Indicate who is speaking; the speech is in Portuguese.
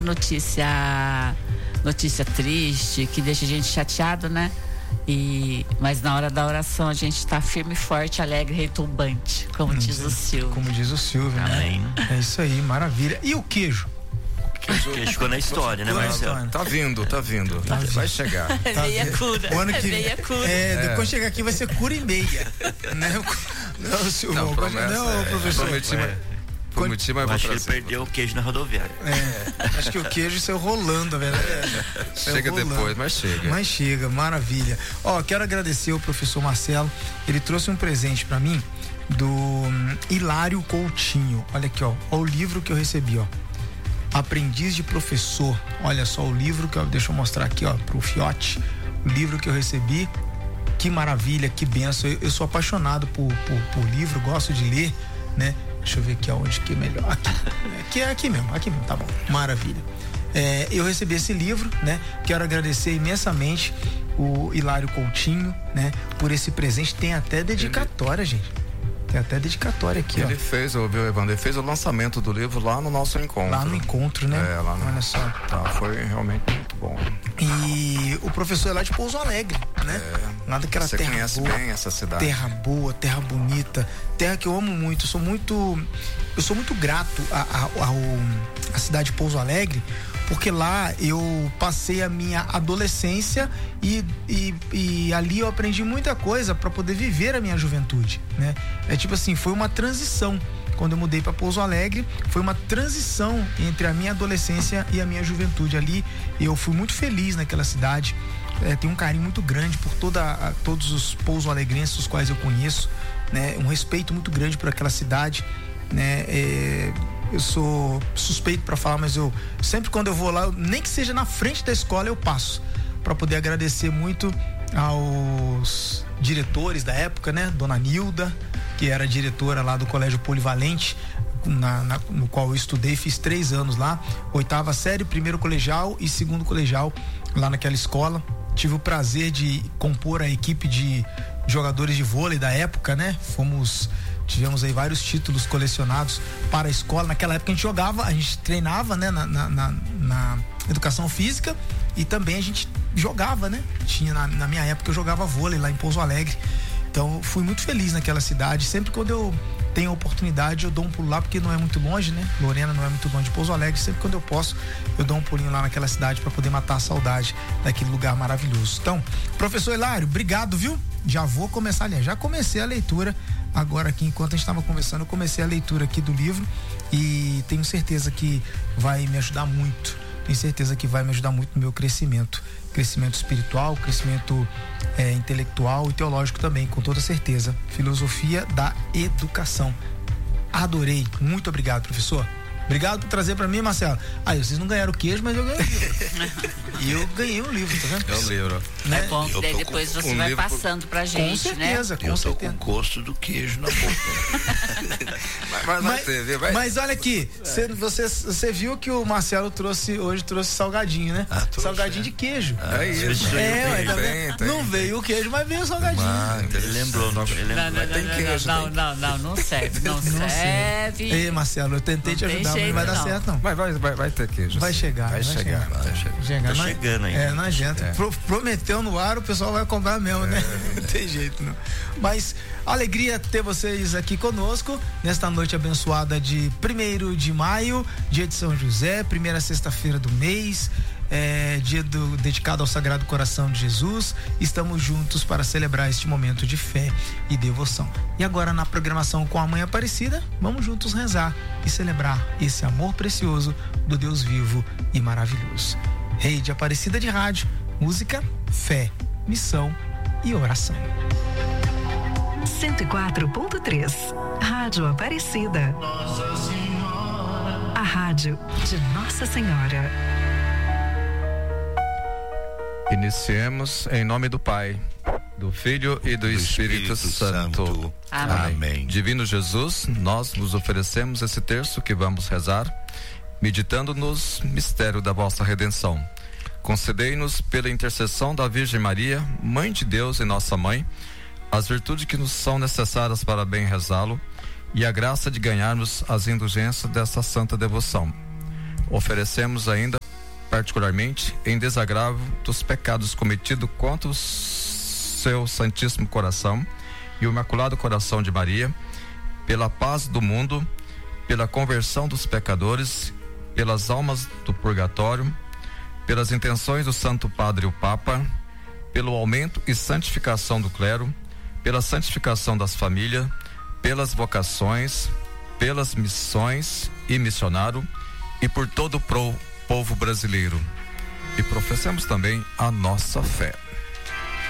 Speaker 1: notícia triste, que deixa a gente chateado, né? Mas na hora da oração a gente está firme, forte, alegre, retumbante, como diz o Silvio.
Speaker 2: Como diz o Silvio, né? É isso aí, maravilha. E o queijo?
Speaker 3: O queijo ficou na história, né, Marcelo?
Speaker 4: Tá vindo. Vai chegar.
Speaker 1: Veia cura.
Speaker 2: O ano que
Speaker 1: veia cura.
Speaker 2: Depois chegar aqui vai ser cura e meia. Né? Não, Silvio.
Speaker 4: Não,
Speaker 2: professor.
Speaker 4: Prometi, mas
Speaker 3: acho que ele perdeu o queijo na rodoviária.
Speaker 2: Acho que o queijo saiu rolando, velho.
Speaker 4: Chega depois, mas chega.
Speaker 2: Mas chega, maravilha. Quero agradecer ao professor Marcelo. Ele trouxe um presente pra mim do Hilário Coutinho. Olha aqui, ó o livro que eu recebi, Aprendiz de Professor. Olha só o livro que deixa eu mostrar aqui, pro Fiote. O livro que eu recebi. Que maravilha, que benção. Eu sou apaixonado por livro, gosto de ler, né? Deixa eu ver aqui aonde que é melhor. Aqui mesmo, tá bom. Maravilha. Eu recebi esse livro, né? Quero agradecer imensamente o Hilário Coutinho, né? Por esse presente. Tem até dedicatória, gente. Tem até dedicatória aqui,
Speaker 4: Ele fez, Evandro, ele fez o lançamento do livro lá no nosso encontro.
Speaker 2: Lá no encontro, né?
Speaker 4: Olha só. Foi realmente muito bom.
Speaker 2: E o professor é lá de Pouso Alegre, né? Lá daquela terra boa. Você conhece bem essa cidade. Terra boa, terra bonita, terra que eu amo muito. Eu sou muito grato à cidade de Pouso Alegre, porque lá eu passei a minha adolescência e ali eu aprendi muita coisa para poder viver a minha juventude, né? Foi uma transição. Quando eu mudei para Pouso Alegre, foi uma transição entre a minha adolescência e a minha juventude. Ali eu fui muito feliz naquela cidade. Tenho um carinho muito grande por todos os pouso-alegrenses, os quais eu conheço, né? Um respeito muito grande por aquela cidade, né? Eu sou suspeito para falar, mas eu sempre quando eu vou lá, nem que seja na frente da escola, eu passo para poder agradecer muito aos diretores da época, né? Dona Nilda, que era diretora lá do Colégio Polivalente, no qual eu estudei, fiz 3 anos lá, 8ª série, 1º colegial e 2º colegial lá naquela escola. Tive o prazer de compor a equipe de jogadores de vôlei da época, né? Tivemos aí vários títulos colecionados para a escola. Naquela época a gente treinava, né? Na educação física e também a gente jogava, né? Na minha época eu jogava vôlei lá em Pouso Alegre. Então fui muito feliz naquela cidade. Sempre quando eu tenho a oportunidade eu dou um pulo lá, porque não é muito longe, né? Lorena não é muito longe de Pouso Alegre. Sempre quando eu posso eu dou um pulinho lá naquela cidade para poder matar a saudade daquele lugar maravilhoso. Então, professor Hilário, obrigado, viu? Já vou começar, aliás, já comecei a leitura agora aqui, enquanto a gente estava conversando, eu comecei a leitura aqui do livro e tenho certeza que vai me ajudar muito. Tenho certeza que vai me ajudar muito no meu crescimento espiritual, crescimento intelectual e teológico também, com toda certeza. Filosofia da educação. Adorei. Muito obrigado, professor. Obrigado por trazer pra mim, Marcelo. Vocês não ganharam o queijo, mas eu ganhei o livro. E eu ganhei um livro, tá vendo?
Speaker 4: É um livro.
Speaker 1: Né? É bom que daí depois você vai passando pra gente,
Speaker 2: com certeza,
Speaker 1: né?
Speaker 2: Com certeza.
Speaker 3: Com o gosto do queijo na boca.
Speaker 2: Mas olha aqui, você viu que o Marcelo trouxe salgadinho, né? Salgadinho de queijo.
Speaker 4: É isso.
Speaker 2: Não veio o queijo, mas veio o salgadinho.
Speaker 3: Ele lembrou.
Speaker 1: Não serve. Não serve.
Speaker 2: Ei, Marcelo, eu tentei te ajudar, mas não vai dar certo, não.
Speaker 4: Vai ter queijo.
Speaker 2: Vai chegar.
Speaker 3: Tá chegando ainda.
Speaker 2: Não adianta. Prometeu no ar, o pessoal vai comprar mesmo, né? Não tem jeito, não. Mas alegria ter vocês aqui conosco nesta noite abençoada de 1º de maio, dia de São José, 1ª sexta-feira do mês. Dia dedicado ao Sagrado Coração de Jesus. Estamos juntos para celebrar este momento de fé e devoção. E agora, na programação com a Mãe Aparecida, vamos juntos rezar e celebrar esse amor precioso do Deus vivo e maravilhoso. Rede Aparecida de Rádio, música, fé, missão e oração.
Speaker 5: 104.3 Rádio Aparecida.
Speaker 6: Nossa Senhora.
Speaker 5: A rádio de Nossa Senhora.
Speaker 4: Iniciemos em nome do Pai, do Filho e do Espírito Santo.
Speaker 3: Amém.
Speaker 4: Divino Jesus, nós nos oferecemos esse terço que vamos rezar, meditando nos mistério da vossa redenção. Concedei-nos, pela intercessão da Virgem Maria, Mãe de Deus e nossa Mãe, as virtudes que nos são necessárias para bem rezá-lo e a graça de ganharmos as indulgências dessa santa devoção. Oferecemos ainda, particularmente, em desagravo dos pecados cometidos contra o seu Santíssimo Coração e o Imaculado Coração de Maria, pela paz do mundo, pela conversão dos pecadores, pelas almas do purgatório, pelas intenções do Santo Padre o Papa, pelo aumento e santificação do clero, pela santificação das famílias, pelas vocações, pelas missões e missionário e por todo o povo brasileiro. E professamos também a nossa fé.